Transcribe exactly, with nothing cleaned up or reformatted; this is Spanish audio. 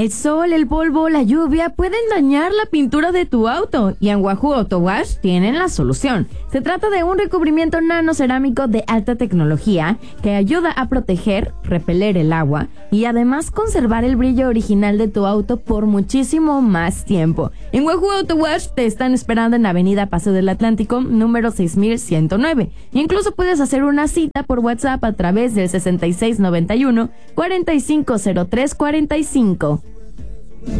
El sol, el polvo, la lluvia pueden dañar la pintura de tu auto y en Wahoo Auto Wash tienen la solución. Se trata de un recubrimiento nanocerámico de alta tecnología que ayuda a proteger, repeler el agua y además conservar el brillo original de tu auto por muchísimo más tiempo. En Wahoo Auto Wash te están esperando en Avenida Paseo del Atlántico, número seis mil ciento nueve. Incluso puedes hacer una cita por WhatsApp a través del sesenta y seis noventa y uno, cuarenta y cinco cero tres cuarenta y cinco.